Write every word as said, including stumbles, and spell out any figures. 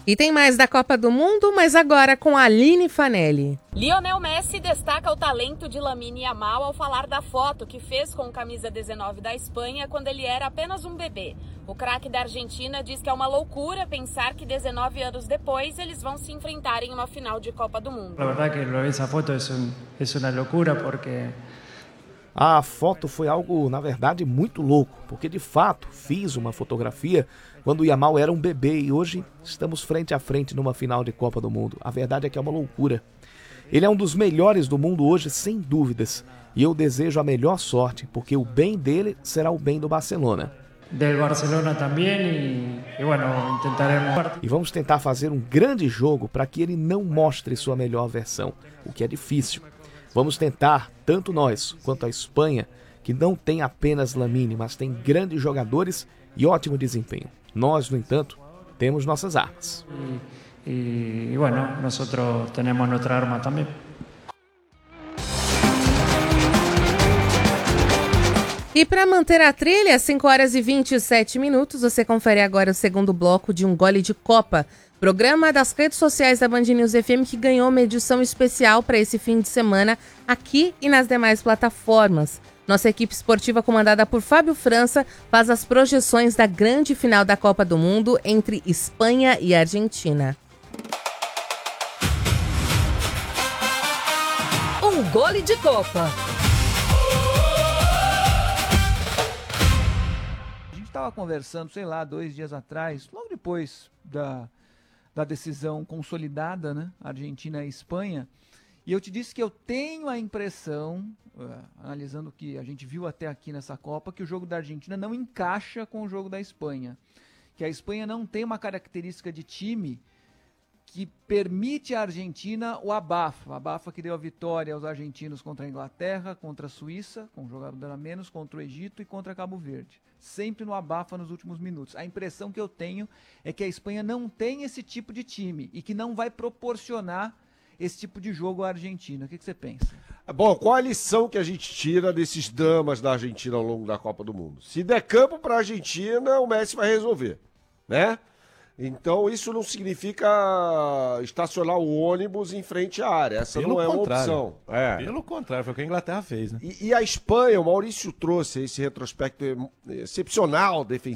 E tem mais da Copa do Mundo, mas agora com a Aline Fanelli. Lionel Messi destaca o talento de Lamine Yamal ao falar da foto que fez com camisa dezenove da Espanha quando ele era apenas um bebê. O craque da Argentina diz que é uma loucura pensar que dezenove anos depois eles vão se enfrentar em uma final de Copa do Mundo. A verdade é que essa foto é uma loucura porque... A foto foi algo, na verdade, muito louco, porque de fato fiz uma fotografia quando o Yamal era um bebê e hoje estamos frente a frente numa final de Copa do Mundo. A verdade é que é uma loucura. Ele é um dos melhores do mundo hoje, sem dúvidas, e eu desejo a melhor sorte, porque o bem dele será o bem do Barcelona. Del Barcelona também e, e bueno, tentaremos... E vamos tentar fazer um grande jogo para que ele não mostre sua melhor versão, o que é difícil. Vamos tentar, tanto nós quanto a Espanha, que não tem apenas Lamine, mas tem grandes jogadores e ótimo desempenho. Nós, no entanto, temos nossas armas. E, e, e bueno, nós temos nossa arma também. E para manter a trilha, às cinco horas e vinte e sete minutos, você confere agora o segundo bloco de Um Gole de Copa, programa das redes sociais da Band News F M que ganhou uma edição especial para esse fim de semana aqui e nas demais plataformas. Nossa equipe esportiva, comandada por Fábio França, faz as projeções da grande final da Copa do Mundo entre Espanha e Argentina. Um Gole de Copa. A gente estava conversando, sei lá, dois dias atrás, logo depois da... da decisão consolidada, né? Argentina e Espanha. E eu te disse que eu tenho a impressão, uh, analisando o que a gente viu até aqui nessa Copa, que o jogo da Argentina não encaixa com o jogo da Espanha. Que a Espanha não tem uma característica de time que permite à Argentina o abafa. O abafa que deu a vitória aos argentinos contra a Inglaterra, contra a Suíça, com um jogador a menos, contra o Egito e contra Cabo Verde. Sempre no abafa nos últimos minutos. A impressão que eu tenho é que a Espanha não tem esse tipo de time e que não vai proporcionar esse tipo de jogo à Argentina. O que, que você pensa? Bom, qual a lição que a gente tira desses dramas da Argentina ao longo da Copa do Mundo? Se der campo para a Argentina, o Messi vai resolver, né? Então isso não significa estacionar o ônibus em frente à área. Essa Pelo não é contrário. uma opção. É. Pelo contrário, foi o que a Inglaterra fez, né? E, e a Espanha, o Maurício trouxe esse retrospecto excepcional defensivo